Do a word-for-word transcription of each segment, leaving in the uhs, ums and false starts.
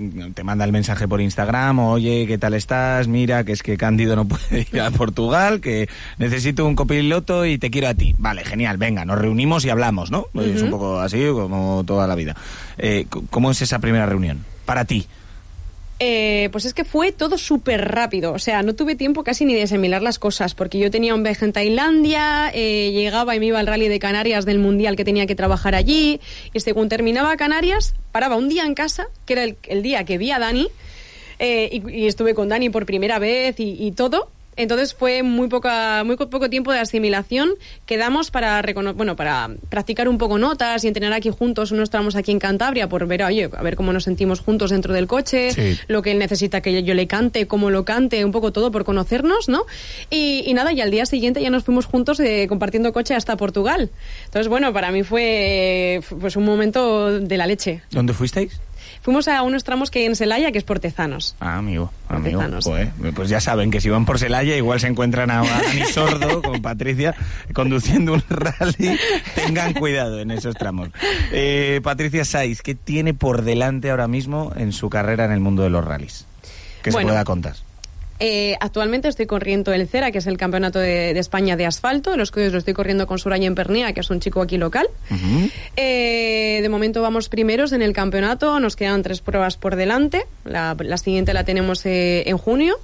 te manda el mensaje por Instagram, oye, ¿qué tal estás? Mira, que es que Cándido no puede ir a Portugal, que necesito un copiloto y te quiero a ti. Vale, genial, venga, nos reunimos y hablamos, ¿no? Uh-huh. Es un poco así como toda la vida. Eh, ¿Cómo es esa primera reunión para ti? Eh, pues es que fue todo súper rápido, o sea, no tuve tiempo casi ni de asimilar las cosas, porque yo tenía un viaje en Tailandia, eh, llegaba y me iba al Rally de Canarias del Mundial que tenía que trabajar allí, y según terminaba Canarias, paraba un día en casa, que era el, el día que vi a Dani, eh, y, y estuve con Dani por primera vez y, y todo. Entonces fue muy poca, muy poco tiempo de asimilación. Quedamos para recono- bueno, para practicar un poco notas y entrenar aquí juntos unos tramos aquí en Cantabria por ver, oye, a ver cómo nos sentimos juntos dentro del coche, sí. Lo que él necesita que yo le cante, cómo lo cante, un poco todo por conocernos, ¿no? Y, y nada, y al día siguiente ya nos fuimos juntos eh, compartiendo coche hasta Portugal. Entonces, bueno, para mí fue pues un momento de la leche. ¿Dónde fuisteis? Fuimos a unos tramos que hay en Celaya, que es por Tezanos. Ah, amigo, amigo. Pues, pues ya saben que si van por Celaya igual se encuentran a Dani Sordo con Patricia conduciendo un rally. Tengan cuidado en esos tramos. Eh, Patricia Saiz, ¿qué tiene por delante ahora mismo en su carrera en el mundo de los rallies? Que bueno, se pueda contar. Eh, actualmente estoy corriendo el CERA, que es el campeonato de, de España de asfalto. Los que lo estoy corriendo con Soraya en Pernía, que es un chico aquí local. Uh-huh. Eh, de momento vamos primeros en el campeonato. Nos quedan tres pruebas por delante. La, la siguiente la tenemos eh, en junio.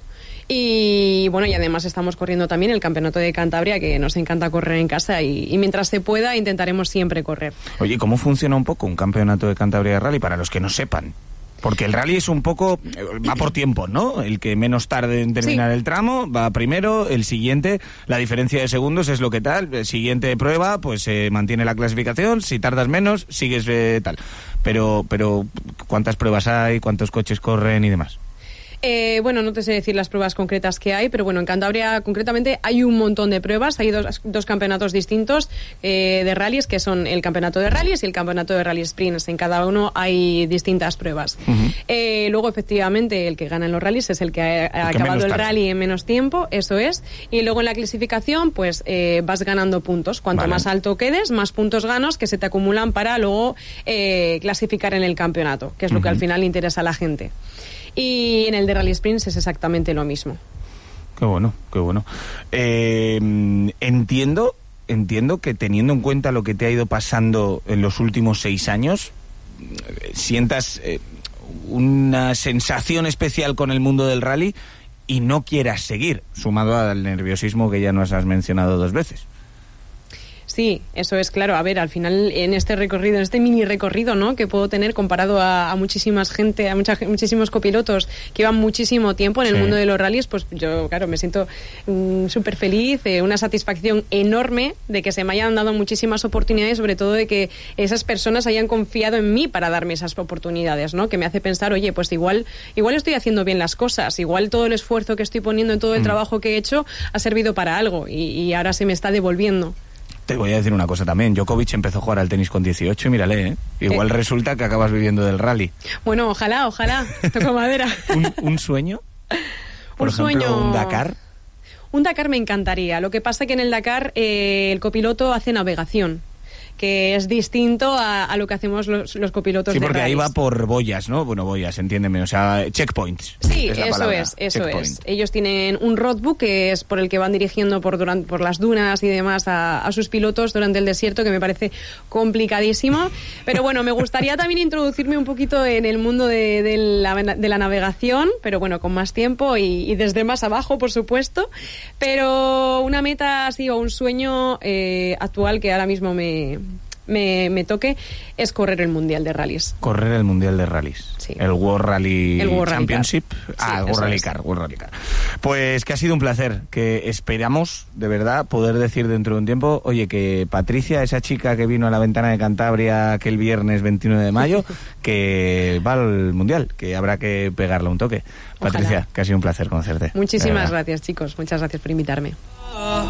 Y bueno, y además estamos corriendo también el campeonato de Cantabria, que nos encanta correr en casa. Y, y mientras se pueda, intentaremos siempre correr. Oye, ¿cómo funciona un poco un campeonato de Cantabria de rally para los que no sepan? Porque el rally es un poco, va por tiempo, ¿no? El que menos tarde en terminar sí. el tramo va primero, el siguiente, la diferencia de segundos es lo que tal, el siguiente prueba, pues se eh, mantiene la clasificación, si tardas menos, sigues eh, tal. Pero, pero, ¿cuántas pruebas hay? ¿Cuántos coches corren y demás? Eh, bueno, no te sé decir las pruebas concretas que hay, pero bueno, en Cantabria concretamente hay un montón de pruebas. Hay dos, dos campeonatos distintos eh, de rallies, que son el campeonato de rallies y el campeonato de rally sprints. En cada uno hay distintas pruebas. Uh-huh. Eh, luego, efectivamente, el que gana en los rallies es el que ha, ha el que acabado el rally en menos tiempo, eso es. Y luego en la clasificación, pues eh, vas ganando puntos. Cuanto vale. más alto quedes, más puntos ganas que se te acumulan para luego eh, clasificar en el campeonato, que es lo uh-huh. que al final interesa a la gente. Y en el de Rally Sprints es exactamente lo mismo. Qué bueno, qué bueno. Eh, entiendo, entiendo que teniendo en cuenta lo que te ha ido pasando en los últimos seis años, sientas eh, una sensación especial con el mundo del rally y no quieras seguir, sumado al nerviosismo que ya nos has mencionado dos veces. Sí, eso es claro. A ver, al final en este recorrido, en este mini recorrido, ¿no?, que puedo tener comparado a, a muchísimas gente, a mucha, muchísimos copilotos que llevan muchísimo tiempo en el sí. mundo de los rallies, pues yo, claro, me siento mm, súper feliz, eh, una satisfacción enorme de que se me hayan dado muchísimas oportunidades, sobre todo de que esas personas hayan confiado en mí para darme esas oportunidades, ¿no?, que me hace pensar, oye, pues igual, igual estoy haciendo bien las cosas, igual todo el esfuerzo que estoy poniendo en todo el mm. trabajo que he hecho ha servido para algo y, y ahora se me está devolviendo. Te voy a decir una cosa también. Djokovic empezó a jugar al tenis con dieciocho y mírale, ¿eh? Igual eh. resulta que acabas viviendo del rally. Bueno, ojalá, ojalá. Toco madera. ¿Un, ¿Un sueño? Por un ejemplo, sueño... ¿un Dakar? Un Dakar me encantaría. Lo que pasa es que en el Dakar eh, el copiloto hace navegación, que es distinto a, a lo que hacemos los, los copilotos de rallies. Sí, porque ahí va por boyas, ¿no? Bueno, boyas, entiéndeme, o sea, checkpoints. Sí, es eso es, eso es. Ellos tienen un roadbook que es por el que van dirigiendo por durante, por las dunas y demás a, a sus pilotos durante el desierto, que me parece complicadísimo. Pero bueno, me gustaría también introducirme un poquito en el mundo de, de, la, de la navegación, pero bueno, con más tiempo y, y desde más abajo, por supuesto. Pero una meta así o un sueño eh, actual que ahora mismo me... Me, me toque es correr el Mundial de Rallys. Correr el Mundial de Rallys. Sí. El World Rally el World Championship. Rally ah, sí, World Rally Car, World Rally Car. Pues que ha sido un placer, que esperamos, de verdad, poder decir dentro de un tiempo, oye, que Patricia, esa chica que vino a la Ventana de Cantabria aquel viernes veintiuno de mayo, que va al Mundial, que habrá que pegarle un toque. Ojalá. Patricia, que ha sido un placer conocerte. Muchísimas gracias, chicos. Muchas gracias por invitarme.